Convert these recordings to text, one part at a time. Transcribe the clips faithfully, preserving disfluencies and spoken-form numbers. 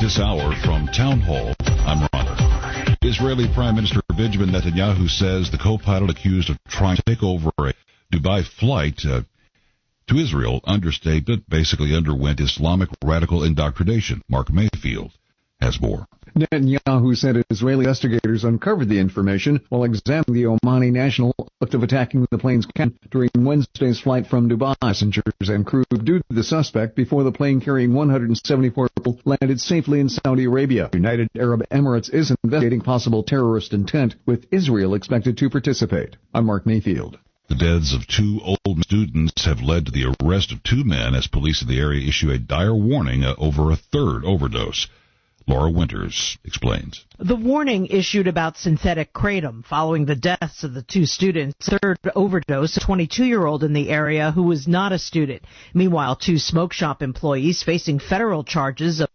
This hour from Town Hall, I'm Rhonda. Israeli Prime Minister Benjamin Netanyahu says the co-pilot accused of trying to take over a Dubai flight uh, to Israel, understatement, basically underwent Islamic radical indoctrination. Mark Mayfield has more. Netanyahu said Israeli investigators uncovered the information while examining the Omani national act of attacking the plane's cabin during Wednesday's flight from Dubai. Passengers and crew due to the suspect before the plane carrying one hundred seventy-four people landed safely in Saudi Arabia. United Arab Emirates is investigating possible terrorist intent, with Israel expected to participate. I'm Mark Mayfield. The deaths of two old students have led to the arrest of two men as police in the area issue a dire warning uh, over a third overdose. Laura Winters explains. The warning issued about synthetic kratom following the deaths of the two students. Third overdose, a twenty-two-year-old in the area who was not a student. Meanwhile, two smoke shop employees facing federal charges of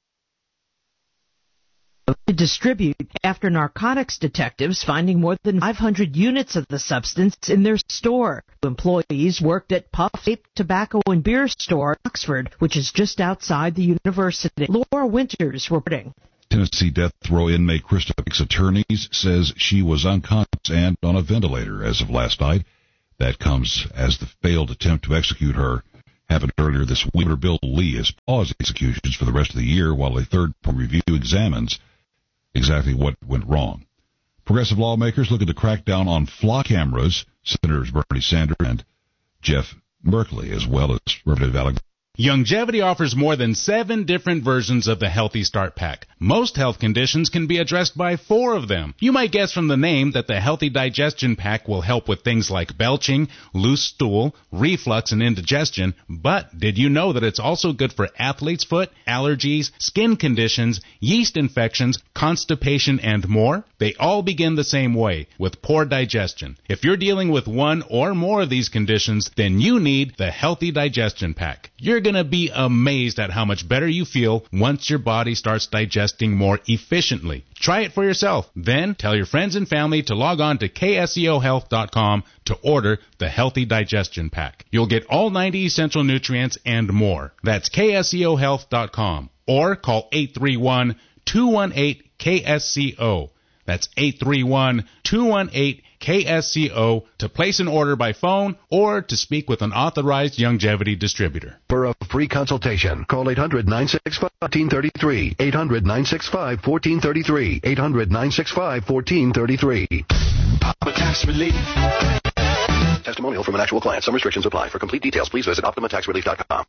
to distribute after narcotics detectives finding more than five hundred units of the substance in their store. Employees worked at Puff Vape Tobacco and Beer Store in Oxford, which is just outside the university. Laura Winters reporting. Tennessee death row inmate Krista Pick's attorneys says she was unconscious and on a ventilator as of last night. That comes as the failed attempt to execute her happened earlier this week. Bill Lee has paused executions for the rest of the year while a third review examines exactly what went wrong. Progressive lawmakers looking to crack down on flock cameras. Senators Bernie Sanders and Jeff Merkley, as well as Representative Alexander. Youngevity offers more than seven different versions of the Healthy Start Pack. Most health conditions can be addressed by four of them. You might guess from the name that the Healthy Digestion Pack will help with things like belching, loose stool, reflux, and indigestion. But did you know that it's also good for athlete's foot, allergies, skin conditions, yeast infections, constipation, and more? They all begin the same way, with poor digestion. If you're dealing with one or more of these conditions, then you need the Healthy Digestion Pack. You're going to be amazed at how much better you feel once your body starts digesting more efficiently. Try it for yourself. Then tell your friends and family to log on to K S E O health dot com to order the Healthy Digestion Pack. You'll get all ninety essential nutrients and more. That's K S E O health dot com or call eight three one, two one eight, K S C O. That's eight three one, two one eight, K S C O to place an order by phone or to speak with an authorized Youngevity distributor. For a free consultation, call eight hundred, nine six five, one four three three, eight hundred, nine six five, one four three three, eight hundred, nine six five, one four three three. Optima Tax Relief. Testimonial from an actual client. Some restrictions apply. For complete details, please visit Optima Tax Relief dot com.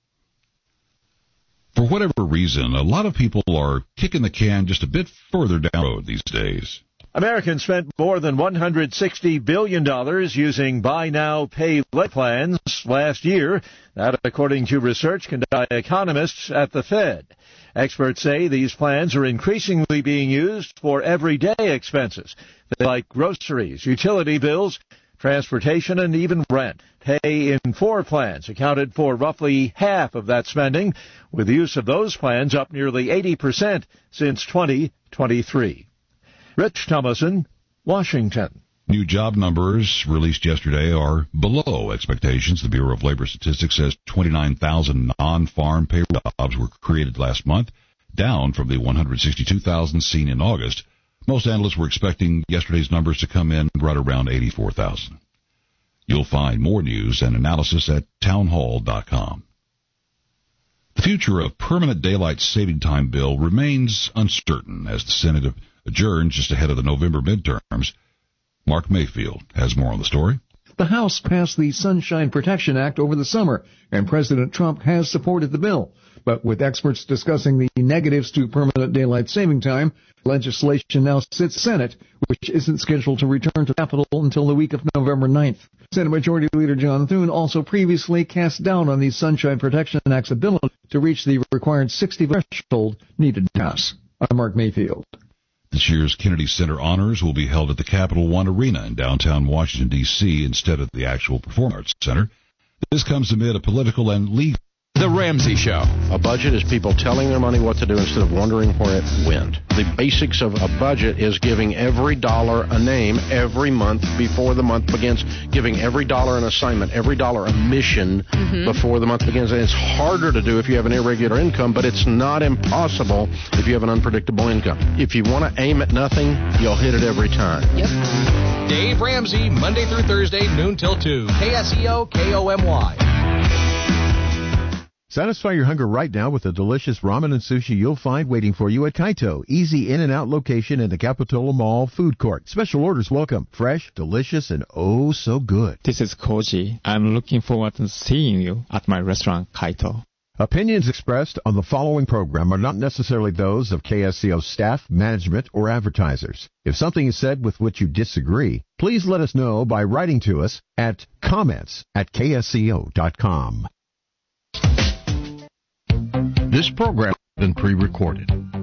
For whatever reason, a lot of people are kicking the can just a bit further down the road these days. Americans spent more than one hundred sixty billion dollars using buy now, pay later plans last year. That according to research conducted by economists at the Fed. Experts say these plans are increasingly being used for everyday expenses, like groceries, utility bills, transportation, and even rent. Pay in four plans accounted for roughly half of that spending, with the use of those plans up nearly eighty percent since twenty twenty-three. Rich Thomason, Washington. New job numbers released yesterday are below expectations. The Bureau of Labor Statistics says twenty-nine thousand non-farm payroll jobs were created last month, down from the one hundred sixty-two thousand seen in August. Most analysts were expecting yesterday's numbers to come in right around eighty-four thousand. You'll find more news and analysis at town hall dot com. The future of permanent daylight saving time bill remains uncertain as the Senate adjourns just ahead of the November midterms. Mark Mayfield has more on the story. The House passed the Sunshine Protection Act over the summer, and President Trump has supported the bill. But with experts discussing the negatives to permanent daylight saving time, legislation now sits Senate, which isn't scheduled to return to the Capitol until the week of November ninth. Senate Majority Leader John Thune also previously cast doubt on the Sunshine Protection Act's ability to reach the required sixty vote threshold needed to pass. I'm Mark Mayfield. This year's Kennedy Center Honors will be held at the Capital One Arena in downtown Washington, D C instead of the actual Performing Arts Center. This comes amid a political and legal The Ramsey Show. A budget is people telling their money what to do instead of wondering where it went. The basics of a budget is giving every dollar a name every month before the month begins, giving every dollar an assignment, every dollar a mission mm-hmm. before the month begins. And it's harder to do if you have an irregular income, but it's not impossible if you have an unpredictable income. If you want to aim at nothing, you'll hit it every time. Yep. Dave Ramsey, Monday through Thursday, noon till two. K S E O K O M Y. Satisfy your hunger right now with the delicious ramen and sushi you'll find waiting for you at Kaito. Easy in and out location in the Capitola Mall food court. Special orders welcome. Fresh, delicious, and oh so good. This is Koji. I'm looking forward to seeing you at my restaurant, Kaito. Opinions expressed on the following program are not necessarily those of K S C O staff, management, or advertisers. If something is said with which you disagree, please let us know by writing to us at comments at K S C O dot com. This program has been pre-recorded.